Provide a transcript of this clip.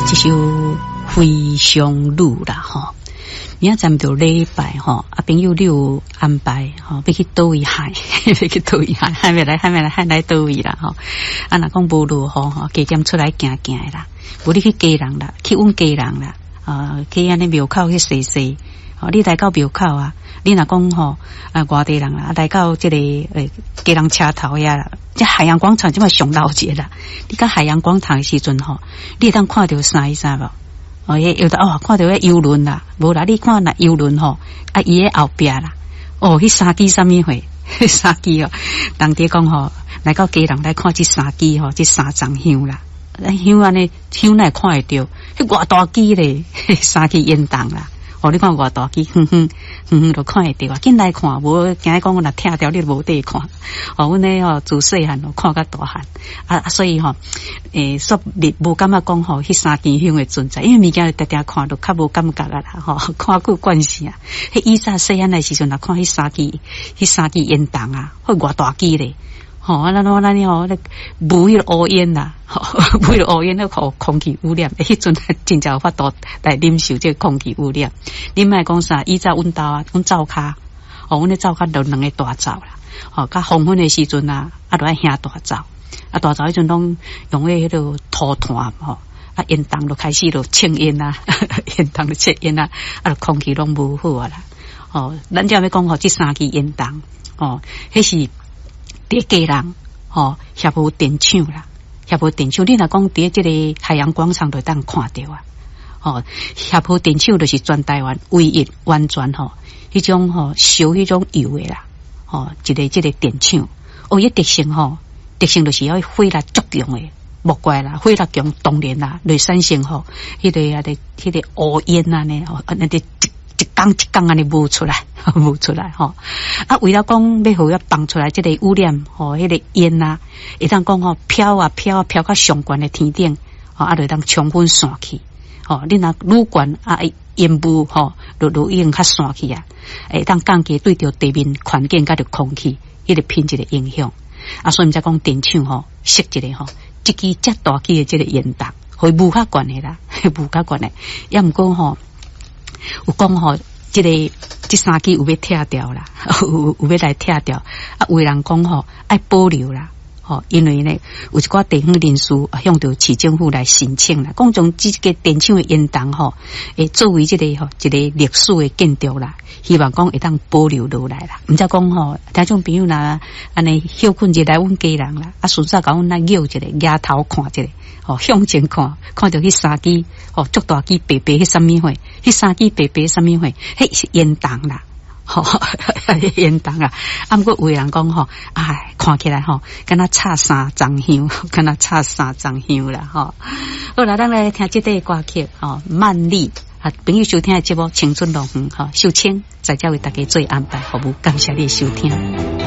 这首回乡路啦吼，明仔载就礼拜吼，朋友你有安排吼，要去倒位海，要去倒位海，还没来倒位啦吼。若讲无路吼，加减出来行行的啦，无你去家人啦，去阮家人啦，去安尼庙口去洗洗。你来到庙口啊，你若讲吼，外地人啦，来到这个家人车头呀啦，这海洋广场即嘛上闹热啦。你到海洋广场的时阵吼，你会当看到啥意思无？有的看到迄游轮啦，无啦，你看那游轮吼，伊个后壁啦，迄三支什么货？迄三支哦，当地讲吼，来到家人来看这三支吼，这三张香啦，香安尼香哪会看会到？迄偌大支咧，三支烟筒啦。你看偌大机，就看会到啊！紧来看，无惊讲我若听掉，你无得看。阮呢自细汉看到大汉所以说你无感觉讲迄三支香的存在，因为物件定定看都较无感觉啊啦，看过惯势啊。迄以前细汉的时阵，若看迄三支烟筒啊，迄偌大支咧。咱无迄乌烟啦，无迄乌烟咧，空气污染。迄阵真正有法度来忍受这空气污染。你莫讲啥？以前阮兜啊，阮灶骹，阮咧灶骹就两个大灶啦。甲黄昏的时阵啊，就爱掀大灶。大灶迄阵拢用迄个土炭烟筒就开始就呛烟啊，烟筒就呛烟啊，空气拢无好啊啦。咱只要讲这三支烟筒，迄是。伫家人协和电厂啦，协和电厂，你若讲伫这个海洋广场就当看到啊。协和电厂就是全台湾唯一完全迄种烧迄种油的啦。一个这个电厂，伊特性特性就是要火力足强的木怪啦，火力强当然啦，来产生迄个乌烟啊呢，那个一缸安尼冒出来为了讲要互伊放出来这个污染迄个烟啊，会当讲飘到上悬的天顶就当充分散去你若愈悬烟雾就已经较散去啊，会当降低对着地面环境甲着空气迄个品质的影响所以毋才讲电厂设一个一支遮大支的这个烟筒，会雾较悬的啦，雾较悬的，也毋过有讲这三支有要拆掉啦，有要来拆掉有人讲爱保留啦，因为呢有一寡地方人士向着市政府来申请啦，讲从这个电厂的烟筒作为这个一个历史的建筑啦，希望讲会当保留落来啦。毋则讲听众朋友啦，安尼休困一来阮家人啦，顺便甲阮来摇一个额头看一个。向前看到迄三支足大支白白迄什么货，迄三支白白什么货，迄是烟筒啦，烟筒啊。毋过有人讲看起来敢若插三张香，敢若插三张香啦好啦，咱来听这个歌曲慢丽朋友收听的节目《青春乐园》秀清在这为大家做安排服务，感谢你的收听。